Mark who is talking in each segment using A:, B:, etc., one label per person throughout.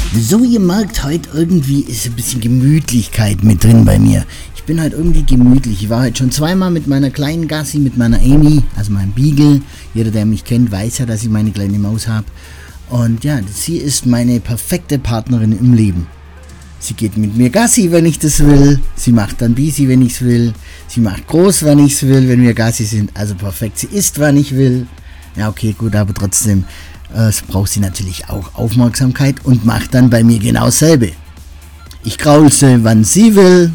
A: So, ihr merkt, heute irgendwie ist ein bisschen Gemütlichkeit mit drin bei mir. Ich bin halt irgendwie gemütlich. Ich war heute schon zweimal mit meiner kleinen Gassi, mit meiner Amy, also meinem Beagle. Jeder, der mich kennt, weiß ja, dass ich meine kleine Maus habe. Und ja, sie ist meine perfekte Partnerin im Leben. Sie geht mit mir Gassi, wenn ich das will. Sie macht dann Bisi, wenn ich es will. Sie macht groß, wenn ich es will, wenn wir Gassi sind. Also perfekt. Sie isst, wann ich will. Ja, okay, gut, aber trotzdem braucht sie natürlich auch Aufmerksamkeit und macht dann bei mir genau dasselbe. Ich kraul sie, wann sie will.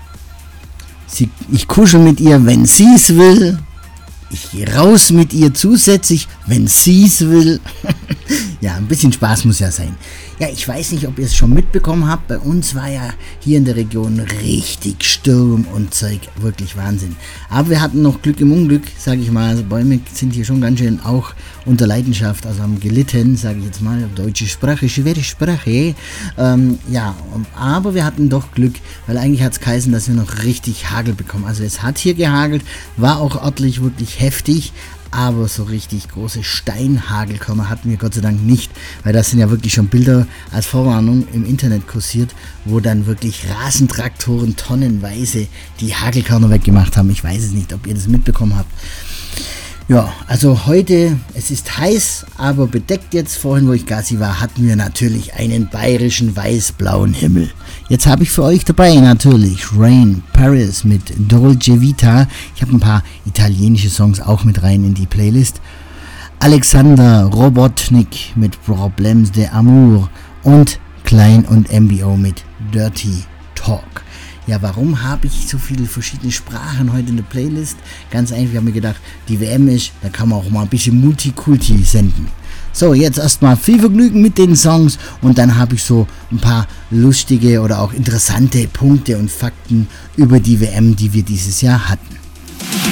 A: Ich kuschel mit ihr, wenn sie es will. Ich gehe raus mit ihr zusätzlich, wenn sie es will. Ja, ein bisschen Spaß muss ja sein. Ja, ich weiß nicht, ob ihr es schon mitbekommen habt. Bei uns war ja hier in der Region richtig Sturm und Zeug. Wirklich Wahnsinn. Aber wir hatten noch Glück im Unglück, sage ich mal. Also Bäume sind hier schon ganz schön auch unter Leidenschaft. Also haben gelitten, sage ich jetzt mal. Deutsche Sprache, schwere Sprache. Aber wir hatten doch Glück, weil eigentlich hat es geheißen, dass wir noch richtig Hagel bekommen. Also es hat hier gehagelt, war auch örtlich wirklich heftig. Aber so richtig große Steinhagelkörner hatten wir Gott sei Dank nicht, weil das sind ja wirklich schon Bilder als Vorwarnung im Internet kursiert, wo dann wirklich Rasentraktoren tonnenweise die Hagelkörner weggemacht haben. Ich weiß es nicht, ob ihr das mitbekommen habt. Ja, also heute, es ist heiß, aber bedeckt jetzt. Vorhin, wo ich Gassi war, hatten wir natürlich einen bayerischen weiß-blauen Himmel. Jetzt habe ich für euch dabei natürlich Rain, Paris mit Dolce Vita. Ich habe ein paar italienische Songs auch mit rein in die Playlist. Alexander Robotnik mit Problems de Amour und Klein und MBO mit Dirty Talk. Ja, warum habe ich so viele verschiedene Sprachen heute in der Playlist? Ganz einfach, ich habe mir gedacht, die WM ist, da kann man auch mal ein bisschen Multikulti senden. So, jetzt erstmal viel Vergnügen mit den Songs und dann habe ich so ein paar lustige oder auch interessante Punkte und Fakten über die WM, die wir dieses Jahr hatten.